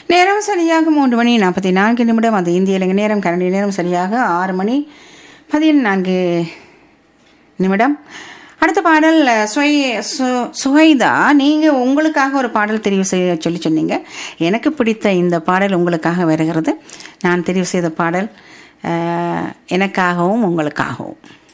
நேரம் சரியாக 3:44 அது இந்திய இலங்கை நேரம். கனடிய நேரம் சரியாக 6:14. அடுத்த பாடல் சுஹைதா, நீங்கள் உங்களுக்காக ஒரு பாடல் தெரிவு செய்ய சொன்னீங்க. எனக்கு பிடித்த இந்த பாடல் உங்களுக்காக வருகிறது. நான் தெரிவு செய்த பாடல் எனக்காகவும் உங்களுக்காகவும்.